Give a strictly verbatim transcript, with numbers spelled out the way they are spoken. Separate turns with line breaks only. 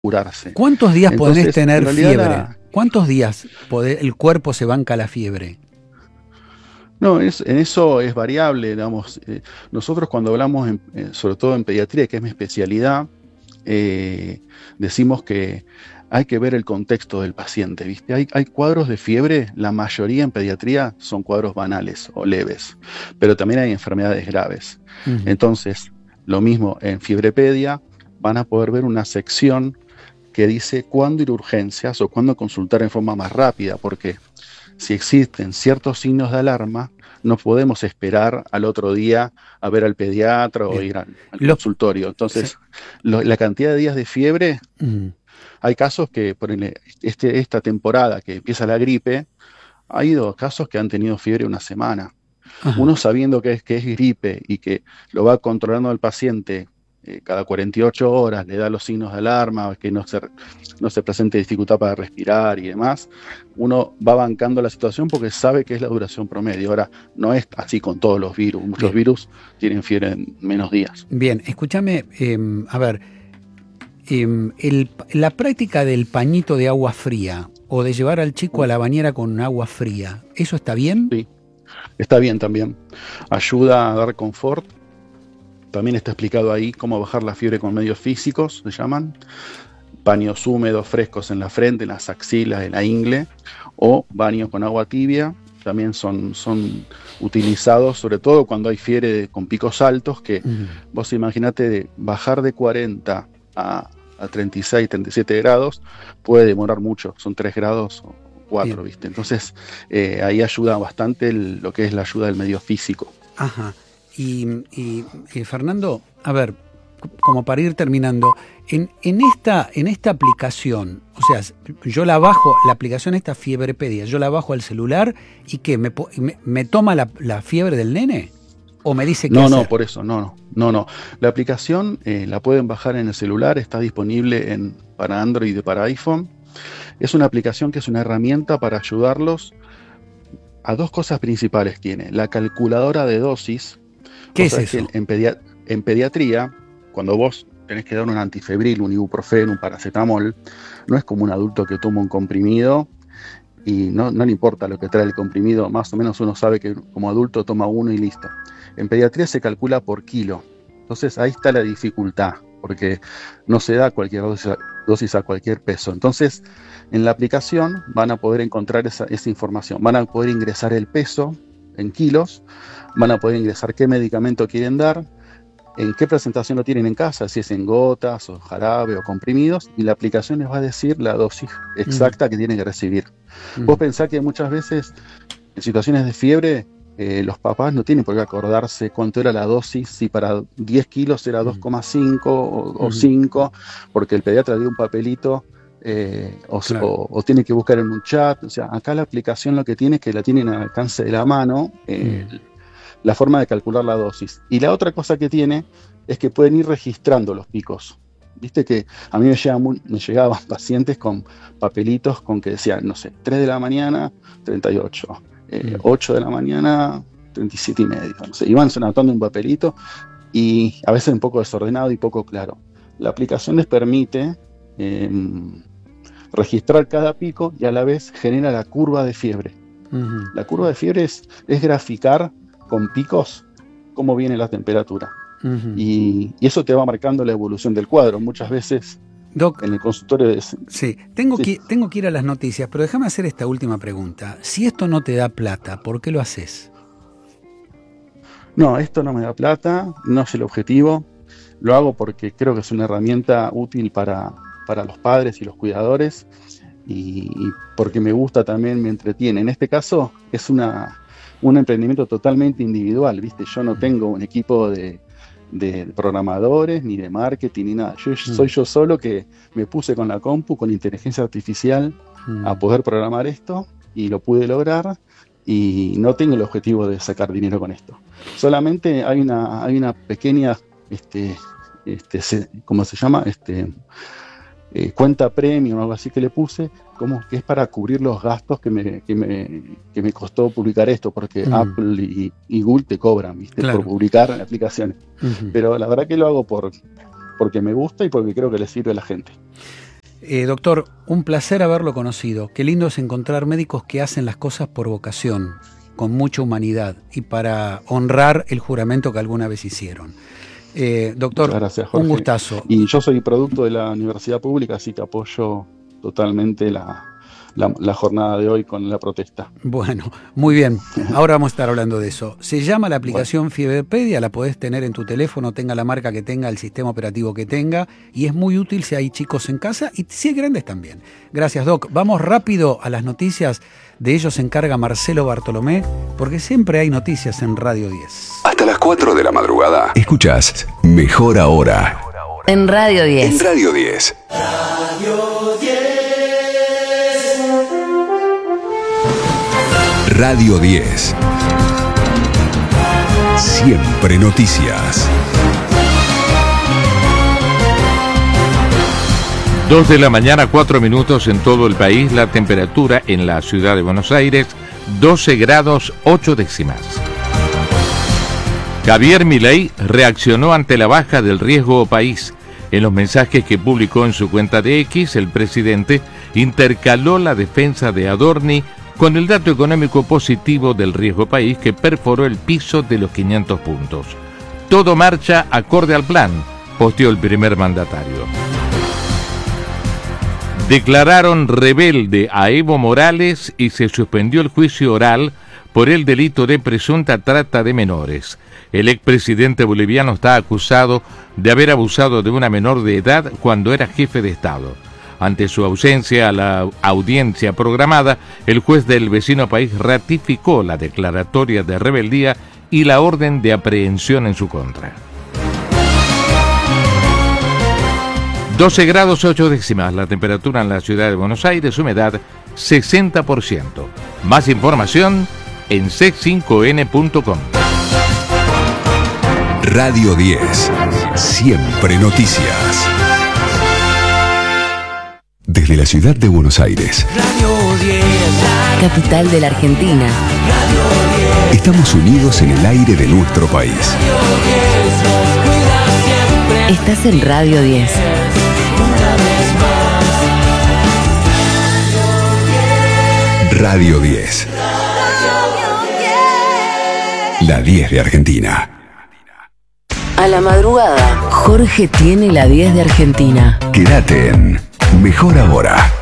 curarse.
¿Cuántos días podés
Entonces,
tener
en realidad
fiebre?
la-
¿Cuántos días podés- el cuerpo se banca la fiebre?
No, es, en eso es variable, digamos. Eh, nosotros cuando hablamos, en- eh, sobre todo en pediatría, que es mi especialidad, eh, decimos que hay que ver el contexto del paciente, ¿viste? Hay, hay cuadros de fiebre, la mayoría en pediatría son cuadros banales o leves, pero también hay enfermedades graves.
Ujú.
Entonces, lo mismo en Fiebrepedia, van a poder ver una sección que dice cuándo ir a urgencias o cuándo consultar en forma más rápida, porque si existen ciertos signos de alarma, no podemos esperar al otro día a ver al pediatra o
Bien.
ir al, al
Los,
consultorio.
sí.
Entonces, lo- la cantidad de días de fiebre,
Ujú.
hay casos que, por este, esta temporada que empieza la gripe, ha habido casos que han tenido fiebre una semana.
Ajá.
Uno sabiendo que es, que es gripe y que lo va controlando al paciente eh, cada cuarenta y ocho horas, le da los signos de alarma, que no se, no se presente dificultad para respirar y demás, uno va bancando la situación porque sabe que es la duración promedio. Ahora, no es así con todos los virus. Muchos
Bien.
virus tienen fiebre en menos días.
Bien, escúchame, eh, a ver, eh, el- la práctica del pañito de agua fría o de llevar al chico a la bañera con agua fría, ¿eso está bien?
Sí, está bien también. Ayuda a dar confort. También está explicado ahí cómo bajar la fiebre con medios físicos, se llaman. Baños húmedos, frescos en la frente, en las axilas, en la ingle, o baños con agua tibia. También son, son utilizados, sobre todo cuando hay fiebre de- con picos altos, que
Ujú.
vos imaginate de bajar de cuarenta a, a treinta y seis, treinta y siete grados, puede demorar mucho, son tres grados o cuatro,
Bien.
¿viste? Entonces, eh, ahí ayuda bastante el- lo que es la ayuda del medio físico.
Ajá. Y, y, eh, Fernando, a ver, c- como para ir terminando, en, en, esta, en esta aplicación, o sea, yo la bajo, la aplicación esta Fiebrepedia, yo la bajo al celular y ¿qué? ¿Me, po- me, me toma la, la fiebre del nene? ¿O me dice qué
No, no,
hacer?
por eso, no, no, no, no. La aplicación eh, la pueden bajar en el celular, está disponible en, para Android y para iPhone. Es una aplicación que es una herramienta para ayudarlos a dos cosas principales tiene. La calculadora de dosis.
¿Qué
Vos
es
sabés que
eso?
en, pedia- en pediatría, cuando vos tenés que dar un antifebril, un ibuprofeno, un paracetamol, no es como un adulto que toma un comprimido y no, no le importa lo que trae el comprimido, más o menos uno sabe que como adulto toma uno y listo. En pediatría se calcula por kilo. Entonces ahí está la dificultad, porque no se da cualquier dosis a, dosis a cualquier peso. Entonces, en la aplicación van a poder encontrar esa, esa información. Van a poder ingresar el peso en kilos, van a poder ingresar qué medicamento quieren dar, en qué presentación lo tienen en casa, si es en gotas o jarabe o comprimidos, y la aplicación les va a decir la dosis
Ujú,
exacta que tienen que recibir. Vos
ujú,
pensás que muchas veces en situaciones de fiebre eh, los papás no tienen por qué acordarse cuánto era la dosis, si para diez kilos era dos
ujú,
coma cinco o, o
ujú.
cinco, porque el pediatra dio un papelito eh, o,
Claro.
o- o tiene que buscar en un chat. O sea, acá la aplicación lo que tiene es que la tienen al alcance de la mano, eh,
Ujú,
la forma de calcular la dosis. Y la otra cosa que tiene es que pueden ir registrando los picos. Viste que a mí me, llega muy- me llegaban pacientes con papelitos con que decían, no sé, tres de la mañana, treinta y ocho, eh,
ujú.
ocho de la mañana, treinta y siete y medio. No sé, iban anotando un papelito y a veces un poco desordenado y poco claro. La aplicación les permite eh, registrar cada pico y a la vez genera la curva de fiebre.
Ujú,
La curva de fiebre es, es graficar con picos cómo viene la temperatura.
ujú.
Y, y eso te va marcando la evolución del cuadro. Muchas veces
Doc,
en el consultorio de...
sí, tengo
Sí,
que, tengo que ir a las noticias, pero déjame hacer esta última pregunta. Si esto no te da plata, ¿por qué lo haces?
no, esto no me da plata, no es el objetivo. Lo hago porque creo que es una herramienta útil para, para los padres y los cuidadores y, y porque me gusta también, me entretiene. En este caso es una, un emprendimiento totalmente individual, ¿viste? Yo no tengo un equipo de, de programadores, ni de marketing, ni nada. Yo soy
Mm,
yo solo que me puse con la compu, con inteligencia artificial, a
mm,
poder programar esto y lo pude lograr y no tengo el objetivo de sacar dinero con esto. Solamente hay una, hay una pequeña, este, este, se, ¿cómo se llama? Este, eh, cuenta premium o algo así que le puse, como que es para cubrir los gastos que me, que me, que me costó publicar esto, porque
mm,
Apple y, y Google te cobran, ¿viste? Por
claro.
publicar aplicaciones.
Ujú.
Pero la verdad que lo hago por, porque me gusta y porque creo que le sirve a la gente.
Eh, doctor, un placer haberlo conocido. Qué lindo es encontrar médicos que hacen las cosas por vocación, con mucha humanidad y para honrar el juramento que alguna vez hicieron. Eh, doctor,
muchas gracias, Jorge.
Un gustazo.
Y yo soy producto de la universidad pública, así que apoyo totalmente la, la, la jornada de hoy con la protesta.
Bueno, muy bien. Ahora vamos a estar hablando de eso. Se llama la aplicación bueno. Fieberpedia, la podés tener en tu teléfono, tenga la marca que tenga, el sistema operativo que tenga, y es muy útil si hay chicos en casa y si hay grandes también. Gracias, Doc. Vamos rápido a las noticias. De ello se encarga Marcelo Bartolomé, porque siempre hay noticias en Radio diez.
Hasta las cuatro de la madrugada. Escuchás Mejor Ahora.
En Radio diez.
En Radio diez.
Radio diez.
Radio diez. Siempre noticias.
Dos de la mañana, cuatro minutos en todo el país. La temperatura en la ciudad de Buenos Aires, doce grados ocho décimas. Javier Milei reaccionó ante la baja del riesgo país. En los mensajes que publicó en su cuenta de X, el presidente intercaló la defensa de Adorni con el dato económico positivo del riesgo país que perforó el piso de los quinientos puntos. Todo marcha acorde al plan, posteó el primer mandatario. Declararon rebelde a Evo Morales y se suspendió el juicio oral por el delito de presunta trata de menores. El expresidente boliviano está acusado de haber abusado de una menor de edad cuando era jefe de Estado. Ante su ausencia a la audiencia programada, el juez del vecino país ratificó la declaratoria de rebeldía y la orden de aprehensión en su contra. doce grados ocho décimas la temperatura en la ciudad de Buenos Aires, humedad sesenta por ciento. Más información en c cinco n punto com.
Radio diez. Siempre noticias. Desde la ciudad de Buenos Aires.
Radio diez.
Capital de la Argentina.
Radio diez.
Estamos unidos en el aire de nuestro país.
Radio diez nos cuida siempre.
Estás en Radio diez.
Una vez más.
Radio diez. La diez de Argentina.
A la madrugada, Jorge tiene la diez de Argentina.
Quédate en Mejor Ahora.